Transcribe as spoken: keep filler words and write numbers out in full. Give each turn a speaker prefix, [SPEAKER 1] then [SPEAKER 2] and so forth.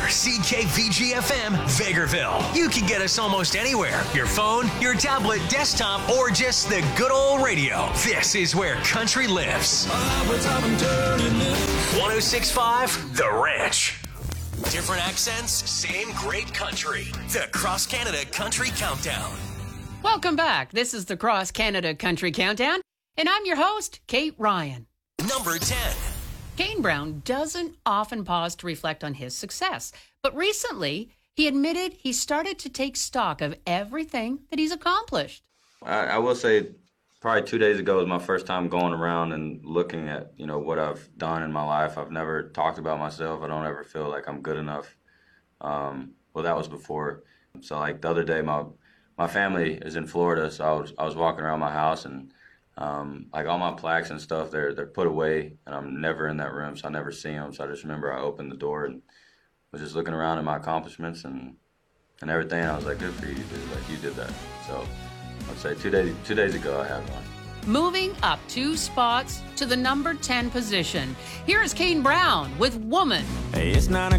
[SPEAKER 1] C K V G F M, Vegreville. You can get us almost anywhere. Your phone, your tablet, desktop, or just the good old radio. This is where country lives. one oh six point five, The Ranch. Different accents, same great country. The Cross Canada Country Countdown.
[SPEAKER 2] Welcome back. This is the Cross Canada Country Countdown, and I'm your host, Kate Ryan.
[SPEAKER 1] Number ten.
[SPEAKER 2] Kane Brown doesn't often pause to reflect on his success, but recently he admitted he started to take stock of everything that he's accomplished.
[SPEAKER 3] I, I will say probably two days ago was my first time going around and looking at, you know, what I've done in my life. I've never talked about myself. I don't ever feel like I'm good enough. Um, well, that was before. So, like, the other day, my my family is in Florida, so I was I was walking around my house, and um, like all my plaques and stuff, they're they're put away, and I'm never in that room, so I never see them. So I just remember I opened the door and was just looking around at my accomplishments and and everything. And I was like, good for you, dude. Like, you did that. So I'd say two days two days ago I had one.
[SPEAKER 2] Moving up two spots to the number ten position. Here is Kane Brown with Woman.
[SPEAKER 4] Hey, it's not a